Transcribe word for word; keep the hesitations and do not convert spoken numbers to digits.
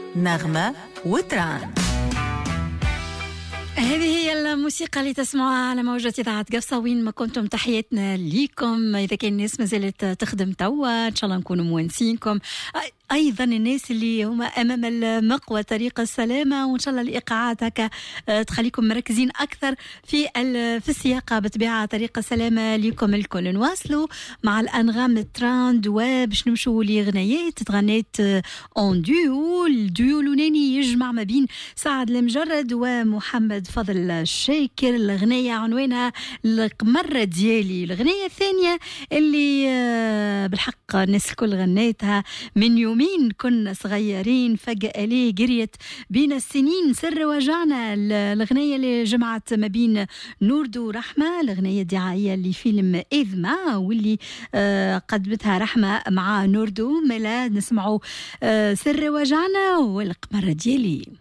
نغمة وتران. هذه هي الموسيقى اللي تسمعها على موجة إذاعة قفصة وين ما كنتم. تحياتنا ليكم. إذا كان الناس ما زالت تخدم توا إن شاء الله نكونوا موانسينكم. أيضا الناس اللي هما أمام المقوى طريق السلامة، وإن شاء الله الإيقاعات هكا تخليكم مركزين أكثر في في السياقة بطبيعة طريق السلامة لكم الكل. نواصلوا مع الأنغام التراند وباش نمشوا لغنيات تغنيت اون ديو. الديو لوناني يجمع ما بين سعد المجرد ومحمد فضل الشاكر. الغنية عنوانها القمرة ديالي. الغنية الثانية اللي بالحق الناس الكل غنيتها من يوم مين كنا صغيرين فجأة ليه جريت بين السنين سر وجعنا. الأغنية اللي جمعت ما بين نوردو ورحمة، الأغنية الدعائية لفيلم إذما واللي آه قدمتها رحمة مع نوردو. ملا نسمعوا آه سر وجعنا والقمرة ديالي.